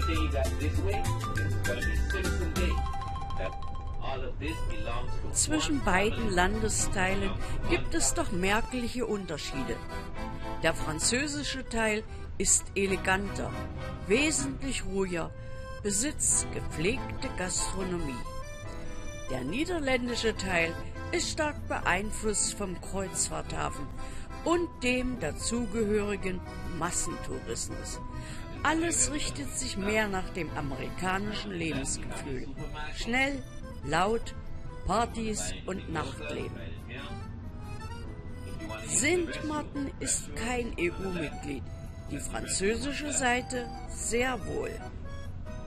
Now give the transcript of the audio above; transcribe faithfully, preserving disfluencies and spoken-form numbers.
say that this way, this is going to be Citizen Day. That all of this belongs to Zwischen beiden Landesteilen gibt es doch merkliche Unterschiede. Der französische Teil ist eleganter, wesentlich ruhiger, besitzt gepflegte Gastronomie. Der niederländische Teil ist stark beeinflusst vom Kreuzfahrthafen und dem dazugehörigen Massentourismus. Alles richtet sich mehr nach dem amerikanischen Lebensgefühl. Schnell, laut, Partys und Nachtleben. Sint Maarten ist kein E U-Mitglied, die französische Seite sehr wohl.